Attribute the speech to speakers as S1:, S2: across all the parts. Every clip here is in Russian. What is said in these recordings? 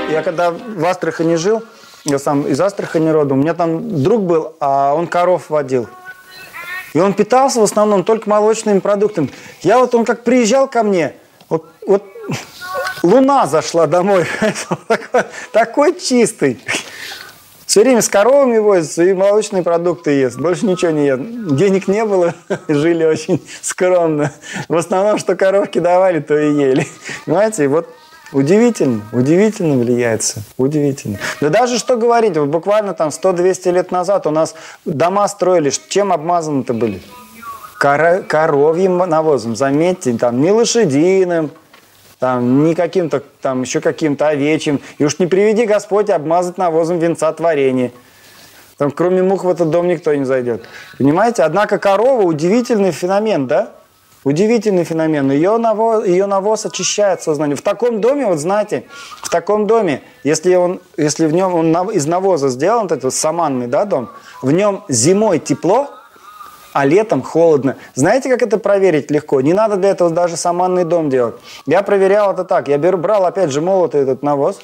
S1: Я когда в Астрахани жил, я сам из Астрахани родом, у меня там друг был, а он коров водил. И он питался в основном только молочными продуктами. Он как приезжал ко мне, вот луна зашла домой, такой чистый. Все время с коровами возится и молочные продукты ест. Больше ничего не ест. Денег не было, жили очень скромно. В основном, что коровки давали, то и ели. Понимаете, вот удивительно влияет. Удивительно. Да даже что говорить, вот буквально там 100-200 лет назад у нас дома строили, чем обмазаны-то были? Коровьим навозом, заметьте, там не лошадиным, там не каким-то, там еще каким-то овечьим. И уж не приведи Господь обмазать навозом венца творения. Там кроме мух в этот дом никто не зайдет. Понимаете? Однако корова удивительный феномен, да? Удивительный феномен. Ее навоз очищает сознание. В таком доме, вот знаете, в таком доме, если в нем он из навоза сделан, этот саманный, да, дом, в нем зимой тепло, а летом холодно. Знаете, как это проверить легко? Не надо для этого даже саманный дом делать. Я проверял это так. Я брал, опять же, молотый этот навоз.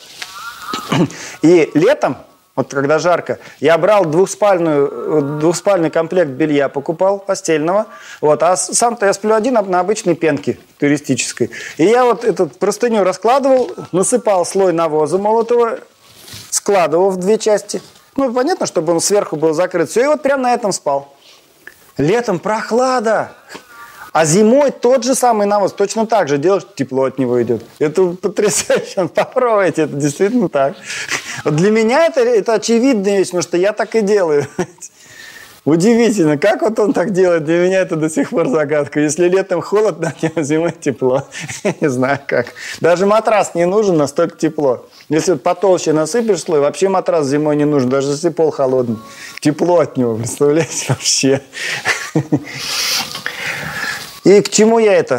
S1: И летом, вот когда жарко, я брал двухспальный комплект белья, покупал постельного. А сам-то я сплю один на обычной пенке туристической. И я эту простыню раскладывал, насыпал слой навоза молотого, складывал в две части. Понятно, чтобы он сверху был закрыт. Все, и прямо на этом спал. Летом прохлада, а зимой тот же самый навоз точно так же делаешь, тепло от него идет. Это потрясающе, попробуйте, это действительно так. Вот для меня это очевидная вещь, потому что я так и делаю. Удивительно, как он так делает, для меня это до сих пор загадка. Если летом холодно, а зимой тепло. Я не знаю как. Даже матрас не нужен, настолько тепло. Если потолще насыпешь слой, вообще матрас зимой не нужен, даже если пол холодный. Тепло от него, представляете, вообще. И к чему я это?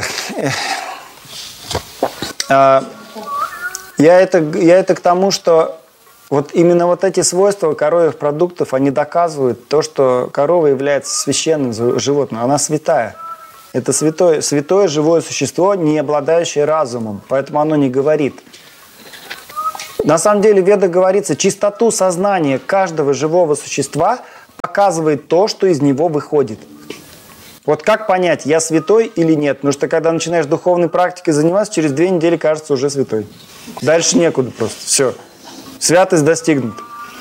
S1: Я это к тому, что именно эти свойства коровьих продуктов, они доказывают то, что корова является священным животным. Она святая. Это святое живое существо, не обладающее разумом. Поэтому оно не говорит. На самом деле в Ведах говорится, чистоту сознания каждого живого существа показывает то, что из него выходит. Как понять, я святой или нет? Потому что когда начинаешь духовной практикой заниматься, через 2 недели кажется уже святой. Дальше некуда просто. Все. Святость достигнута.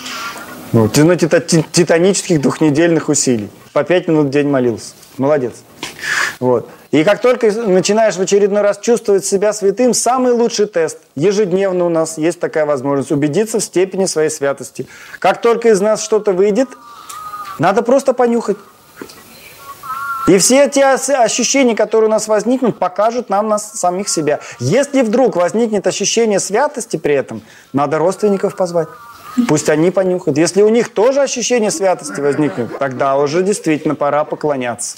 S1: Титанических 2-недельных усилий. По 5 минут в день молился. Молодец. И как только начинаешь в очередной раз чувствовать себя святым, самый лучший тест. Ежедневно у нас есть такая возможность убедиться в степени своей святости. Как только из нас что-то выйдет, надо просто понюхать. И все те ощущения, которые у нас возникнут, покажут нам самих себя. Если вдруг возникнет ощущение святости при этом, надо родственников позвать. Пусть они понюхают. Если у них тоже ощущение святости возникнет, тогда уже действительно пора поклоняться.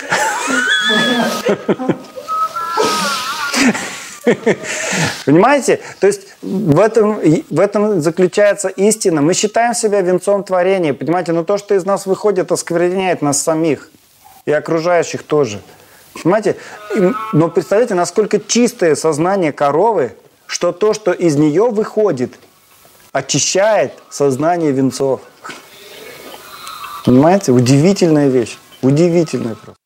S1: Понимаете? То есть в этом заключается истина. Мы считаем себя венцом творения. Понимаете? Но то, что из нас выходит, оскверняет нас самих. И окружающих тоже. Понимаете? Но представляете, насколько чистое сознание коровы, что то, что из нее выходит, очищает сознание венцов. Понимаете? Удивительная вещь. Удивительная просто.